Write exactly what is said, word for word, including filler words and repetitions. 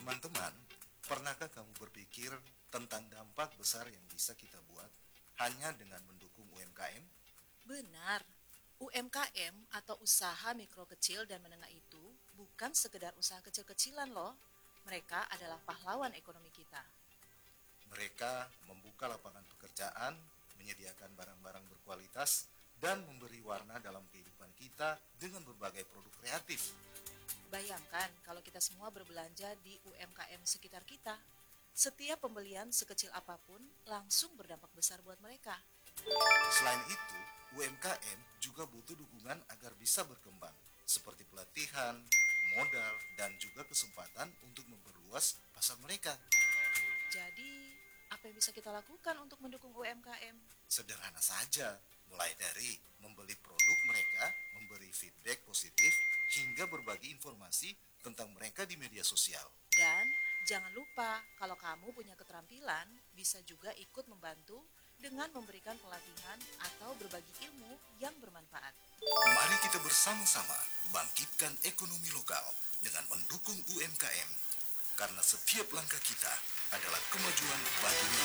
Teman-teman, pernahkah kamu berpikir tentang dampak besar yang bisa kita buat hanya dengan mendukung U M K M? Benar, U M K M atau usaha mikro kecil dan menengah itu bukan sekedar usaha kecil-kecilan loh. Mereka adalah pahlawan ekonomi kita. Mereka membuka lapangan pekerjaan, menyediakan barang-barang berkualitas, dan memberi warna dalam kehidupan kita dengan berbagai produk kreatif. Bayangkan kalau kita semua berbelanja di U M K M sekitar kita. Setiap pembelian sekecil apapun langsung berdampak besar buat mereka. Selain itu, U M K M juga butuh dukungan agar bisa berkembang, seperti pelatihan, modal, dan juga kesempatan untuk memperluas pasar mereka. Jadi, apa yang bisa kita lakukan untuk mendukung U M K M? Sederhana saja, mulai dari membeli produk mereka, memberi feedback positif, hingga berbagi informasi tentang mereka di media sosial. Dan jangan lupa, kalau kamu punya keterampilan, bisa juga ikut membantu dengan memberikan pelatihan atau berbagi ilmu yang bermanfaat. Mari kita bersama-sama bangkitkan ekonomi lokal dengan mendukung U M K M, karena setiap langkah kita adalah kemajuan bagi